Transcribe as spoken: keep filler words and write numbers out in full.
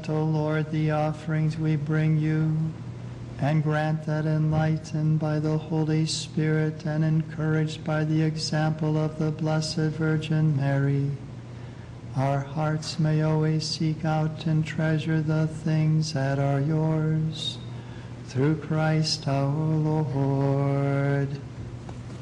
Accept, O Lord, the offerings we bring you, and grant that, enlightened by the Holy Spirit and encouraged by the example of the Blessed Virgin Mary, our hearts may always seek out and treasure the things that are yours. Through Christ our Lord.